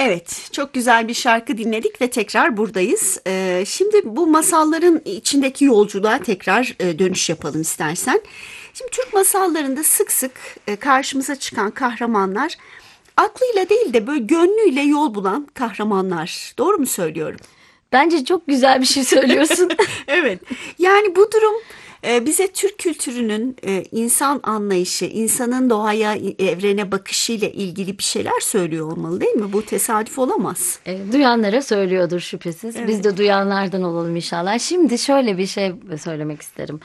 Evet, çok güzel bir şarkı dinledik ve tekrar buradayız. Şimdi bu masalların içindeki yolculuğa tekrar dönüş yapalım istersen. Şimdi Türk masallarında sık sık karşımıza çıkan kahramanlar aklıyla değil de böyle gönlüyle yol bulan kahramanlar. Doğru mu söylüyorum? Bence çok güzel bir şey söylüyorsun. Evet. Yani bu durum bize Türk kültürünün insan anlayışı, insanın doğaya, evrene bakışıyla ilgili bir şeyler söylüyor olmalı, değil mi? Bu tesadüf olamaz. Duyanlara söylüyordur şüphesiz. Biz Evet. de duyanlardan olalım inşallah. Şimdi şöyle bir şey söylemek isterim.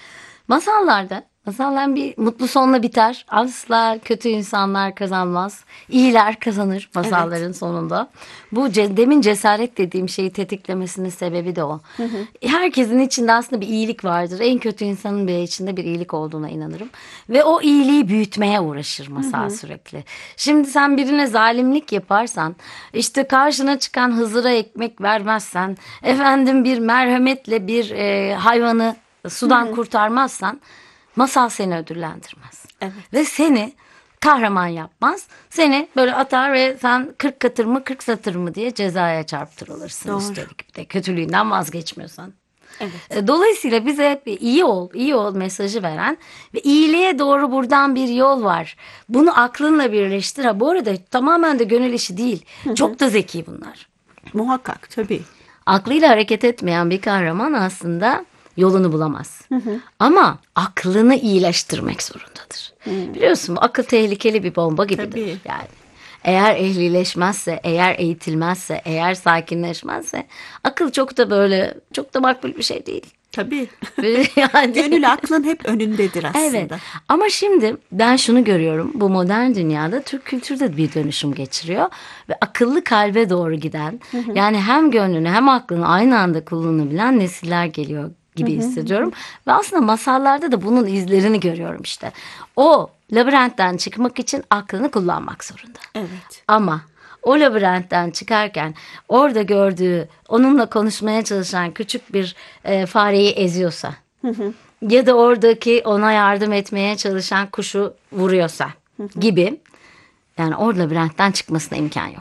Masallar bir mutlu sonla biter. Asla kötü insanlar kazanmaz. İyiler kazanır Evet. masalların sonunda. Bu demin cesaret dediğim şeyi tetiklemesinin sebebi de o. Herkesin içinde aslında bir iyilik vardır. En kötü insanın bile içinde bir iyilik olduğuna inanırım. Ve o iyiliği büyütmeye uğraşır masal sürekli. Şimdi sen birine zalimlik yaparsan, işte karşına çıkan Hızır'a ekmek vermezsen, efendim bir merhametle bir hayvanı sudan kurtarmazsan masal seni ödüllendirmez. Evet. Ve seni kahraman yapmaz. Seni böyle atar ve sen 40 katır mı 40 satır mı diye cezaya çarptırılırsın Doğru. üstelik bir de kötülüğünden vazgeçmiyorsan. Evet. Dolayısıyla bize hep iyi ol mesajı veren ve iyiliğe doğru buradan bir yol var. Bunu aklınla birleştir. Ha, bu arada tamamen de gönül işi değil. Çok da zeki bunlar. Muhakkak tabii. Aklıyla hareket etmeyen bir kahraman aslında yolunu bulamaz. Ama aklını iyileştirmek zorundadır. Biliyorsun bu akıl tehlikeli bir bomba gibidir Tabii. yani. Eğer ehlileşmezse, eğer eğitilmezse, eğer sakinleşmezse akıl çok da makbul bir şey değil. Tabii. Yani Gönül aklın hep önündedir evet aslında. ama şimdi ben şunu görüyorum, bu modern dünyada Türk kültürü de bir dönüşüm geçiriyor ve akıllı kalbe doğru giden, yani hem gönlünü hem aklını aynı anda kullanabilen nesiller geliyor gibi hissediyorum ve aslında masallarda da bunun izlerini görüyorum işte. O labirentten çıkmak için aklını kullanmak zorunda. Evet. Ama o labirentten çıkarken orada gördüğü, onunla konuşmaya çalışan küçük bir fareyi eziyorsa ya da oradaki ona yardım etmeye çalışan kuşu vuruyorsa gibi, yani orada labirentten çıkmasına imkan yok.